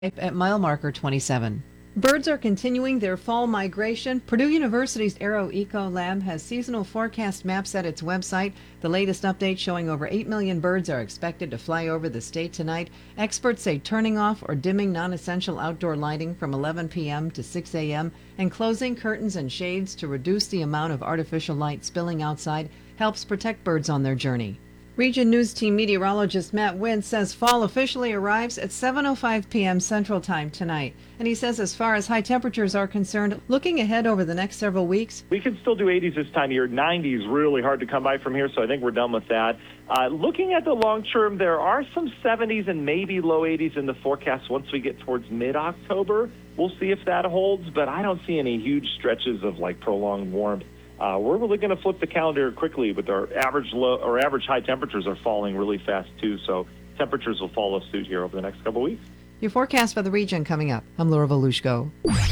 at mile marker 27. Birds are continuing their fall migration. Purdue University's Aero Eco Lab has seasonal forecast maps at its website. The latest update showing over 8 million birds are expected to fly over the state tonight. Experts say turning off or dimming non-essential outdoor lighting from 11 p.m. to 6 a.m. and closing curtains and shades to reduce the amount of artificial light spilling outside helps protect birds on their journey. Region News Team meteorologist Matt Wynn says fall officially arrives at 7:05 p.m. Central Time tonight. And he says as far as high temperatures are concerned, looking ahead over the next several weeks, we can still do 80s this time of year. 90s really hard to come by from here, so I think we're done with that. Looking at the long term, there are some 70s and maybe low 80s in the forecast once we get towards mid-October. We'll see if that holds, but I don't see any huge stretches of prolonged warmth. We're really going to flip the calendar quickly, but our average high temperatures are falling really fast too. So temperatures will follow suit here over the next couple weeks. Your forecast for the region coming up. I'm Laura Volushko.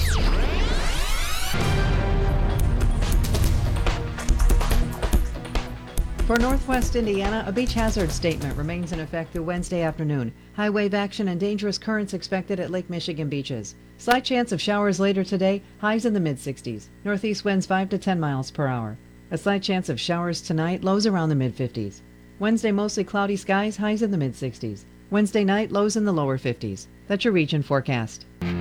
For Northwest Indiana, a beach hazard statement remains in effect through Wednesday afternoon. High wave action and dangerous currents expected at Lake Michigan beaches. Slight chance of showers later today, highs in the mid-60s. Northeast winds 5 to 10 miles per hour. A slight chance of showers tonight, lows around the mid-50s. Wednesday, mostly cloudy skies, highs in the mid-60s. Wednesday night, lows in the lower 50s. That's your region forecast.